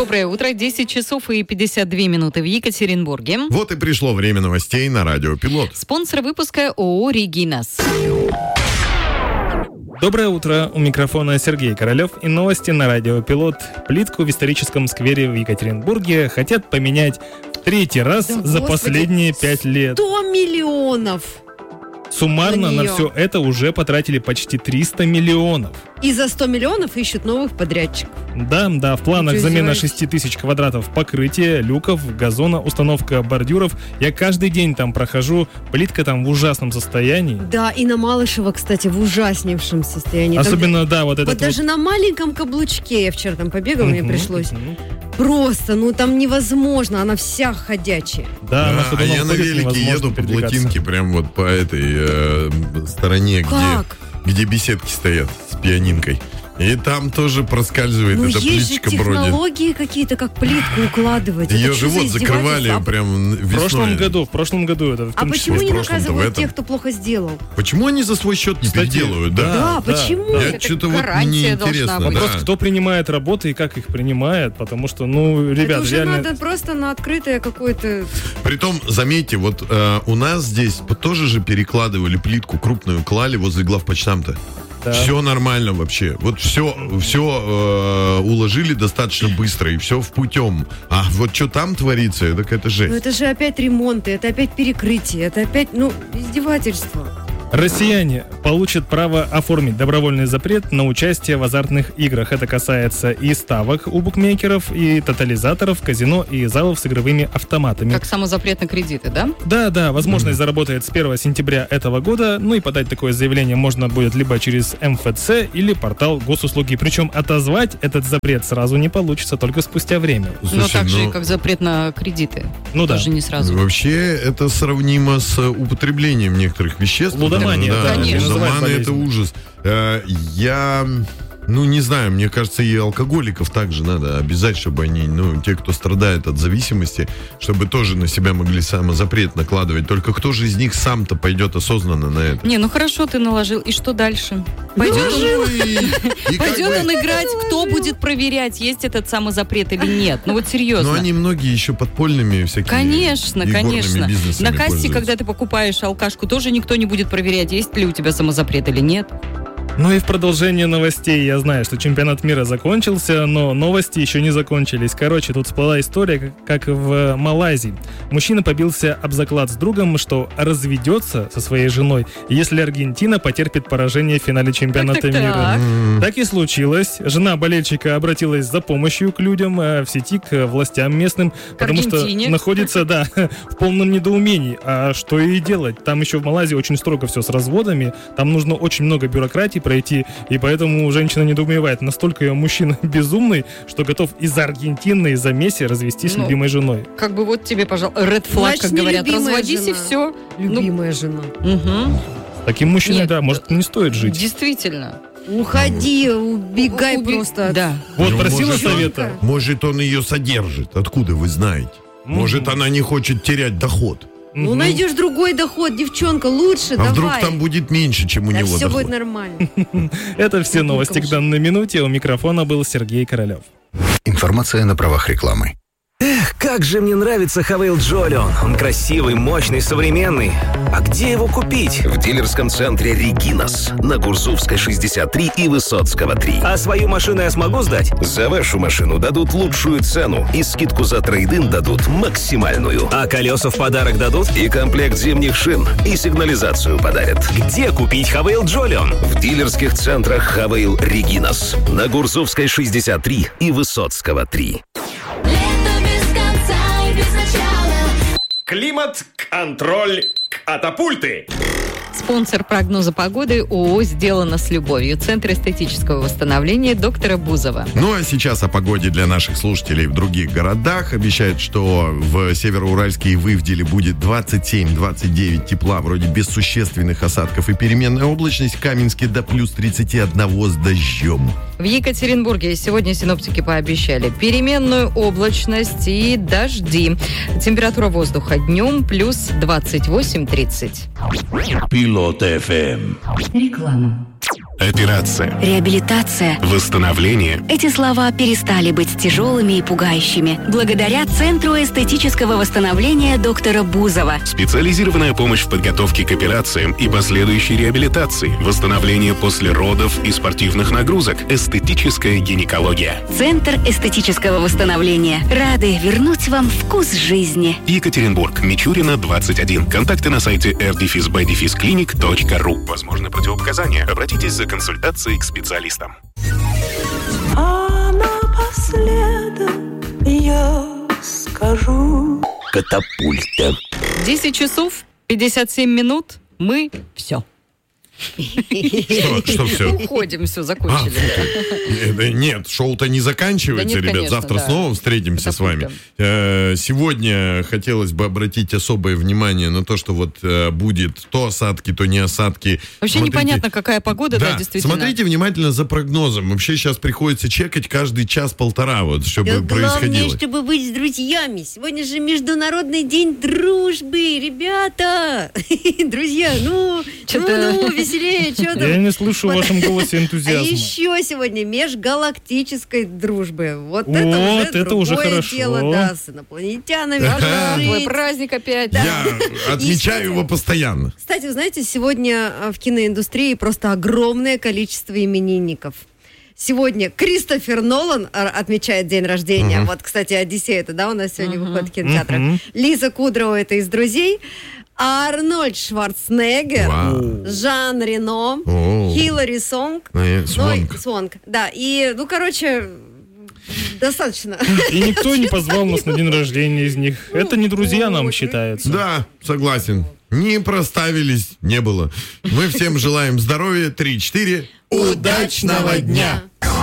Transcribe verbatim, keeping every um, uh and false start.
Доброе утро, десять часов и пятьдесят две минуты в Екатеринбурге. Вот и пришло время новостей на Радио Пилот. Спонсор выпуска ООО «Регинас». Доброе утро, у микрофона Сергей Королев и новости на Радио Пилот. Плитку в историческом сквере в Екатеринбурге хотят поменять в третий раз Да, за господи, последние пять лет. сто миллионов! Суммарно на на нее. все это уже потратили почти триста миллионов. И за сто миллионов ищут новых подрядчиков. Да, да, в планах Вы что, замена издеваетесь? шесть тысяч квадратов покрытия, люков, газона, установка бордюров. Я каждый день там прохожу, плитка там в ужасном состоянии. Да, и на Малышево, кстати, в ужаснейшем состоянии. Там Особенно, да, вот де- этот вот даже на маленьком каблучке, я вчера там побегала, мне Мгм, пришлось. мгм. Просто, ну там невозможно, она вся ходячая. Да, она а ходуном я на ходит, велике невозможно еду по передвигаться. плотинке прям вот по этой э, стороне, где, Как? где беседки стоят с пианинкой. И там тоже проскальзывает Ну эта есть же плиточка бродит. технологии какие-то, как плитку укладывать. Ее Это что за живот закрывали издевательство? А прям В прошлом весной. году, в прошлом году это в А том почему числе. не в прошлом-то, в наказывают этом. тех, кто плохо сделал? Почему они за свой счет не Кстати, переделывают, да? Да, почему? Я Это что-то вот гарантия мне должна интересно. быть. Вопрос, да. кто принимает работы и как их принимает, потому что, ну, Это ребят, уже реально... надо просто на открытое какое-то... Притом, заметьте, вот э, у нас здесь тоже же перекладывали плитку крупную, клали возле главпочтамта. Да. Все нормально вообще. Вот все, все э, уложили достаточно быстро, и все в путем. А вот что там творится, это какая-то Ну жесть. это же опять ремонты, это опять перекрытие, это опять, ну, издевательство. Россияне получат право оформить добровольный запрет на участие в азартных играх. Это касается и ставок у букмекеров, и тотализаторов, казино и залов с игровыми автоматами. Как самозапрет на кредиты, да? Да, да, возможность заработает с первого сентября этого года. Ну и подать такое заявление можно будет либо через эм эф цэ или портал госуслуги. Причем отозвать этот запрет сразу не получится, только спустя время. Но Слушай, так же, ну, как запрет на кредиты. Ну да. Тоже не сразу. вообще это сравнимо с употреблением некоторых веществ. Лудомания, да, конечно. лудомания — это Болезнь. ужас. Э, Я... Ну, не знаю, мне кажется, и алкоголиков также надо обязать, чтобы они, ну, те, кто страдает от зависимости, чтобы тоже на себя могли самозапрет накладывать. Только кто же из них сам-то пойдет осознанно на это? Не, ну хорошо, ты наложил. И что дальше? Пойдет, Ну, он, и- и как пойдет бы- он играть, кто будет проверять, есть этот самозапрет или нет? Ну вот серьезно. Но они многие еще подпольными всякими Конечно, игорными конечно. бизнесами На кассе, пользуются. когда ты покупаешь алкашку, тоже никто не будет проверять, есть ли у тебя самозапрет или нет. Ну и в продолжение новостей. Я знаю, что чемпионат мира закончился, но новости еще не закончились. Короче, тут всплыла история, как, как в Малайзии. Мужчина побился об заклад с другом, что разведется со своей женой, если Аргентина потерпит поражение в финале чемпионата Так-так-так. мира. М, Так и случилось. Жена болельщика обратилась за помощью к людям э, в сети, к властям местным, потому что Аргентине. находится, да, в полном недоумении. А что ей делать? Там еще в Малайзии очень строго все с разводами, там нужно очень много бюрократии пройти, и поэтому женщина недоумевает. Настолько ее мужчина безумный, что готов из-за Аргентины, из-за Месси развестись с Ну, любимой женой. Как бы вот тебе, пожалуйста, red flag, Значит, как не говорят, любимая разводись и жена. все. Любимая жена. Таким мужчиной, Нет, да, может, не стоит жить. Действительно. Уходи, убегай Уби- просто. от- Да. Вот Ну, просила может, совета. Может, он ее содержит. Откуда вы знаете? Может, она не хочет терять доход. Ну, Мгм. найдешь другой доход, девчонка, лучше, А давай. вдруг там будет меньше, чем у Да него все доход? будет нормально. Это все новости к Лукаш. данной минуте. У микрофона был Сергей Королев. Информация на правах рекламы. Эх, как же мне нравится Хавейл Джолион. Он красивый, мощный, современный. А где его купить? В дилерском центре «Регинас» на Гурзувской шестьдесят три и Высоцкого три. А свою машину я смогу сдать? За вашу машину дадут лучшую цену и скидку за трейд-ин дадут максимальную. А колеса в подарок дадут? И комплект зимних шин, и сигнализацию подарят. Где купить Хавейл Джолион? В дилерских центрах «Хавейл Регинас» на Гурзувской шестьдесят три и Высоцкого три. Климат-контроль катапульты. Спонсор прогноза погоды ООО «Сделано с любовью». Центр эстетического восстановления доктора Бузова. Ну а сейчас о погоде для наших слушателей в других городах. Обещают, что в Североуральске и в Ивделе будет двадцать семь - двадцать девять тепла, вроде без существенных осадков и переменная облачность. В Каменске до плюс тридцать один с дождем. В Екатеринбурге сегодня синоптики пообещали переменную облачность и дожди. Температура воздуха днем плюс двадцать восемь - тридцать. Пилот эф эм. Реклама. Операция. Реабилитация. Восстановление. Эти слова перестали быть тяжелыми и пугающими благодаря Центру эстетического восстановления доктора Бузова. Специализированная помощь в подготовке к операциям и последующей реабилитации. Восстановление после родов и спортивных нагрузок. Эстетическая гинекология. Центр эстетического восстановления. Рады вернуть вам вкус жизни. Екатеринбург, Мичурина, двадцать один. Контакты на сайте эр дефис бэ дефис клиник точка ру. Возможны противопоказания. Обратитесь за консультацией к специалистам. А напоследок я скажу. Катапульта. десять часов пятьдесят семь минут. Мы все. Что, что все? Уходим, все, закончили. А, нет, шоу-то не заканчивается, да нет, ребят. конечно, Завтра да. снова встретимся с вами. Сегодня хотелось бы обратить особое внимание на то, что вот будет то осадки, то не осадки. Вообще Смотрите, непонятно, какая погода, да, да, действительно. смотрите внимательно за прогнозом. Вообще сейчас приходится чекать каждый час-полтора, вот, чтобы Да происходило. главное, чтобы быть с друзьями. Сегодня же Международный день дружбы, ребята. Друзья, ну, Что-то- ну, ну, веселее, что там? Я не слышу в вашем голосе А энтузиазма. еще сегодня межгалактической дружбы. Вот, это Вот, уже это уже другое хорошо. дело, да, с инопланетянами. Ага. Твой жить. праздник опять. Я отмечаю его постоянно. Кстати, вы знаете, сегодня а, в киноиндустрии просто огромное количество именинников. Сегодня Кристофер Нолан а, отмечает день рождения. Мгм. Вот, кстати, «Одиссея» это, да, у нас сегодня выходит в кинотеатрах. Мгм. Лиза Кудрова это из «Друзей». Арнольд Шварценеггер, Вау. Жан Рено, О. Хиллари Сонг. Э, Ну, Свонг. и- Свонг, да. И, ну, короче, достаточно. И никто не позвал нас на день рождения из них. Это не друзья нам вот. считаются. Да, согласен. Не проставились, не было. Мы всем желаем здоровья. Три-четыре. Удачного дня!